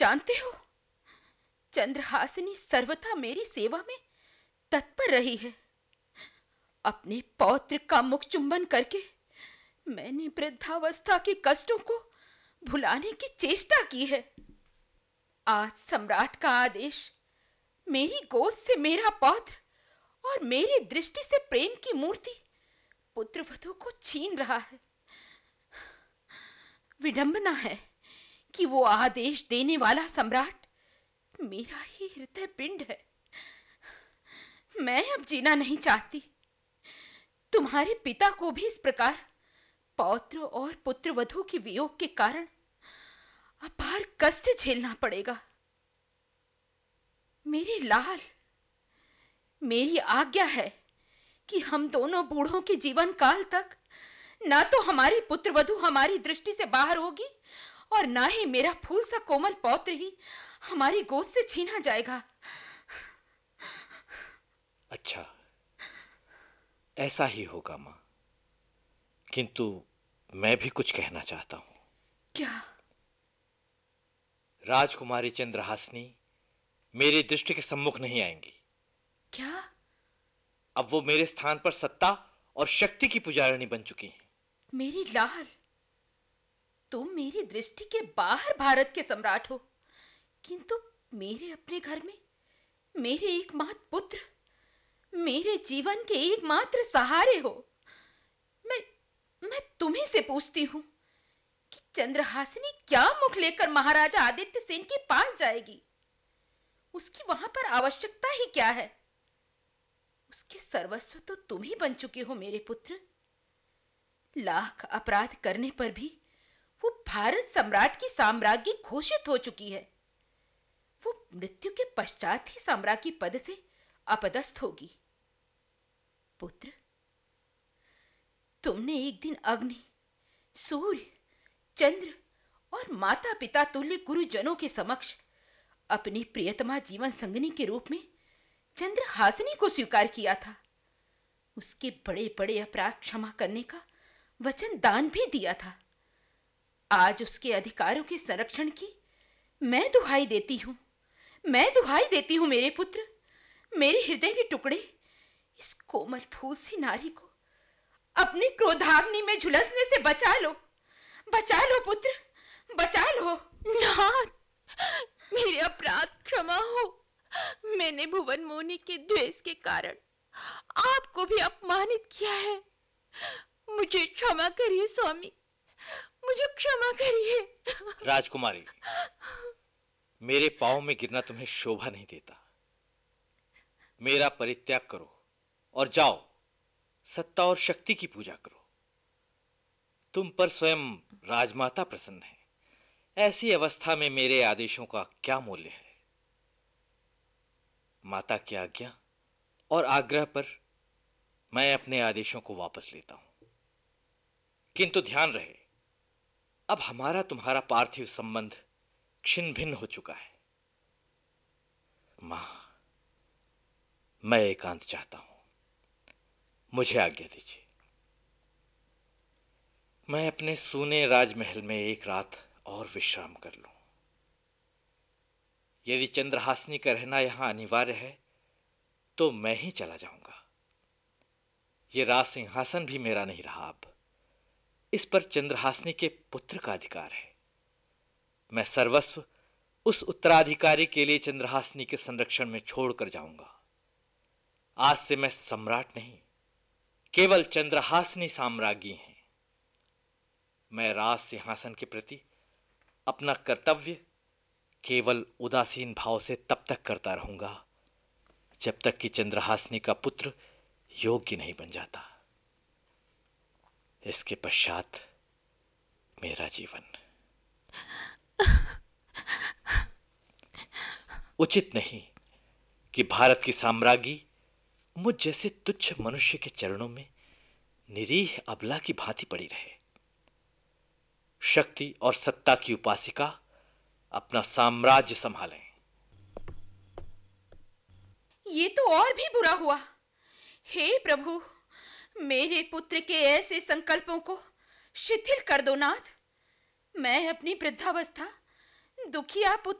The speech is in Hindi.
जानते हो, चंद्रहासिनी सर्वथा मेरी सेवा में तत्पर रही है। अपने पौत्र का मुख चुंबन करके मैंने वृद्धावस्था के कष्टों को भुलाने की चेष्टा की है। आज सम्राट का आदेश मेरी गोद से मेरा पौत्र और मेरी दृष्टि से प्रेम की मूर्ति पुत्रवधू को छीन रहा है। विडंबना है कि वो आदेश देने वाला सम्राट मेरा ही हृदय पिंड है। मैं अब जीना नहीं चाहती। तुम्हारे पिता को भी इस प्रकार पौत्र और पुत्रवधू के वियोग के कारण अपार कष्ट झेलना पड़ेगा। मेरे लाल, मेरी आज्ञा है कि हम दोनों बूढ़ों के जीवन काल तक ना तो हमारी पुत्रवधू हमारी दृष्टि से बाहर होगी और ना ही मेरा फूल सा कोमल पौत्र ही हमारी गोद से छीना जाएगा। अच्छा, ऐसा ही होगा मां, किंतु मैं भी कुछ कहना चाहता हूं। क्या? राजकुमारी चंद्रहासिनी मेरी दृष्टि के सम्मुख नहीं आएंगी। क्या? अब वो मेरे स्थान पर सत्ता और शक्ति की पुजारिणी बन चुकी हैं। मेरी लाल, तुम मेरी दृष्टि के बाहर भारत के सम्राट हो, किंतु मेरे अपने घर में मेरे एकमात्र पुत्र, मेरे जीवन के एकमात्र सहारे हो। मैं तुम्ही से पूछती हूं कि चंद्रहासिनी क्या मुख लेकर महाराजा आदित्य सेन के पास जाएगी? उसकी वहां पर आवश्यकता ही क्या है? उसके सर्वस्व तो तुम ही बन चुके हो मेरे पुत्र। लाख अपराध करने पर भी वो भारत सम्राट की साम्राज्ञी घोषित हो चुकी है। वो मृत्यु के पश्चात ही साम्राज्ञी पद से अपदस्थ होगी। पुत्र, तुमने एक दिन अग्नि, सूर्य, चंद्र और माता पिता तुल्य गुरुजनों के समक्ष अपनी प्रियतमा जीवन संगिनी के रूप में चंद्रहासिनी को स्वीकार किया था। उसके बड़े बड़े अपराध क्षमा करने का वचन दान भी दिया था। आज उसके अधिकारों के संरक्षण की मैं दुहाई देती हूं। मैं दुहाई देती हूं मेरे पुत्र, मेरे हृदय के टुकड़े, इस कोमल फूल सी नारी को अपनी क्रोधाग्नि में झुलसने से बचा लो। बचा लो पुत्र, बचा लो। नाथ, मेरे अपराध क्षमा हो। मैंने भुवन मोनी के द्वेष के कारण आपको भी अपमानित किया है। मुझे क्षमा करिए स्वामी, मुझे क्षमा करिए। राजकुमारी, मेरे पांव में गिरना तुम्हें शोभा नहीं देता। मेरा परित्याग करो और जाओ सत्ता और शक्ति की पूजा करो। तुम पर स्वयं राजमाता प्रसन्न है। ऐसी अवस्था में मेरे आदेशों का क्या मूल्य है? माता की आज्ञा और आग्रह पर मैं अपने आदेशों को वापस लेता हूं। किंतु ध्यान रहे, अब हमारा तुम्हारा पार्थिव संबंध छिन्न भिन्न हो चुका है। मां, मैं एकांत चाहता हूं, मुझे आज्ञा दीजिए। मैं अपने सूने राजमहल में एक रात और विश्राम कर लूं। यदि चंद्रहासिनी का रहना यहां अनिवार्य है तो मैं ही चला जाऊंगा। यह राज सिंहासन भी मेरा नहीं रहा। अब इस पर चंद्रहासिनी के पुत्र का अधिकार है। मैं सर्वस्व उस उत्तराधिकारी के लिए चंद्रहासिनी के संरक्षण में छोड़कर जाऊंगा। आज से मैं सम्राट नहीं, केवल चंद्रहासिनी साम्राज्ञी हैं। मैं राज सिंहासन के प्रति अपना कर्तव्य केवल उदासीन भाव से तब तक करता रहूंगा जब तक कि चंद्रहासिनी का पुत्र योग्य नहीं बन जाता। इसके पश्चात मेरा जीवन उचित नहीं कि भारत की साम्राज्ञी मुझ जैसे तुच्छ मनुष्य के चरणों में निरीह अबला की भांति पड़ी रहे। शक्ति और सत्ता की उपासिका अपना साम्राज्य संभालें। ये तो और भी बुरा हुआ। हे प्रभु, मेरे पुत्र के ऐसे संकल्पों को शिथिल कर दो नाथ। मैं अपनी वृद्धावस्था दुखिया पुत्र